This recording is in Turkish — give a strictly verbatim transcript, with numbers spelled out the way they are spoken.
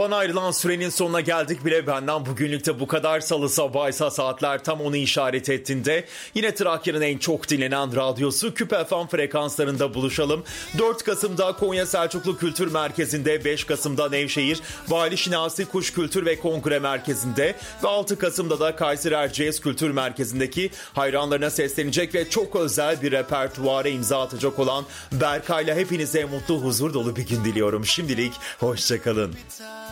Bana ayrılan sürenin sonuna geldik bile, benden bugünlük de bu kadar. Salı sabahıysa saatler tam onu işaret ettiğinde yine Trakya'nın en çok dinlenen radyosu Küp F M frekanslarında buluşalım. dört Kasım'da Konya Selçuklu Kültür Merkezi'nde, beş Kasım'da Nevşehir Vali Şinasi Kuş Kültür ve Kongre Merkezi'nde ve altı Kasım'da da Kayseri Erciyes Kültür Merkezi'ndeki hayranlarına seslenecek ve çok özel bir repertuara imza atacak olan Berkay'la hepinize mutlu, huzur dolu bir gün diliyorum. Şimdilik hoşçakalın.